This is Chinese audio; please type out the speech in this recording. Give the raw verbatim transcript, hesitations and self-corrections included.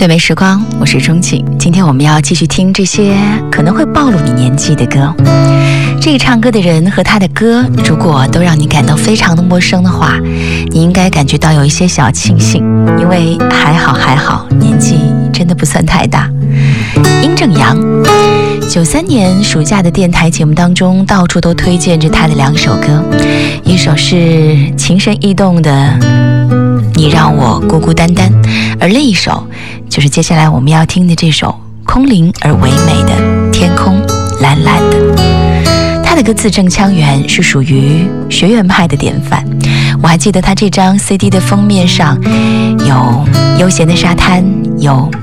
最美时光，我是钟情。今天我们要继续听这些可能会暴露你年纪的歌。这个唱歌的人和他的歌，如果都让你感到非常的陌生的话，你应该感觉到有一些小庆幸，因为还好还好，年纪真的不算太大。殷正阳，九三年暑假的电台节目当中，到处都推荐着他的两首歌，一首是情深意动的你让我孤孤单单，而另一首就是接下来我们要听的这首空灵而唯美的天空蓝蓝的。他的歌字正腔圆，是属于学院派的典范。我还记得他这张 C D 的封面上有悠闲的沙滩，有